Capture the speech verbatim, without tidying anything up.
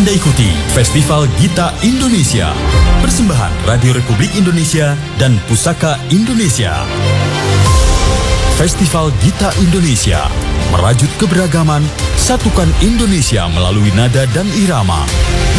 Anda ikuti Festival Gita Indonesia, persembahan Radio Republik Indonesia dan Pusaka Indonesia. Festival Gita Indonesia merajut keberagaman, satukan Indonesia melalui nada dan irama.